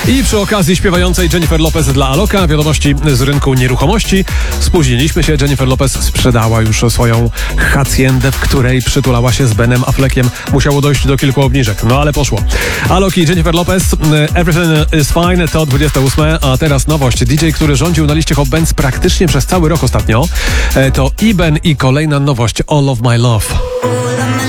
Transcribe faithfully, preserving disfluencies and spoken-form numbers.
I przy okazji śpiewającej Jennifer Lopez dla Aloka, wiadomości z rynku nieruchomości. Spóźniliśmy się, Jennifer Lopez sprzedała już swoją haciendę, w której przytulała się z Benem Affleckiem. Musiało dojść do kilku obniżek, no ale poszło. Alok i Jennifer Lopez, Everything is Fine, to dwudzieste ósme, a teraz nowość. D J, który rządził na liście Hot Bands praktycznie przez cały rok ostatnio, to Iben i kolejna nowość, All of My Love.